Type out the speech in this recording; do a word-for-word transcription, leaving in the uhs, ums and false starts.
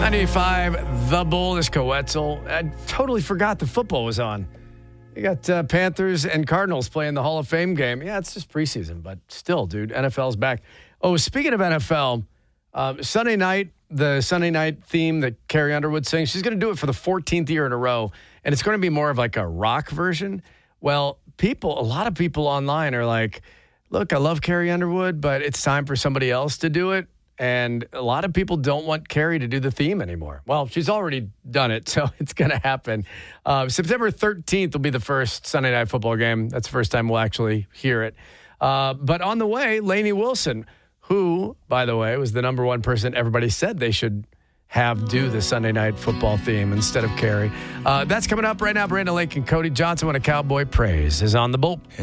ninety-five, The Bull is Coetzel. I totally forgot the football was on. You got uh, Panthers and Cardinals playing the Hall of Fame game. Yeah, it's just preseason, but still, dude, N F L's back. Oh, speaking of N F L, um, Sunday night, the Sunday night theme that Carrie Underwood sings, she's going to do it for the fourteenth year in a row, and it's going to be more of like a rock version. Well, people, a lot of people online are like, look, I love Carrie Underwood, but it's time for somebody else to do it. And a lot of people don't want Carrie to do the theme anymore. Well, she's already done it, so it's going to happen. Uh, September thirteenth will be the first Sunday Night Football game. That's the first time we'll actually hear it. Uh, but on the way, Lainey Wilson, who, by the way, was the number one person everybody said they should have do the Sunday Night Football theme instead of Carrie. Uh, that's coming up right now. Brandon Lake and Cody Johnson, when a Cowboy praise is on the Bull.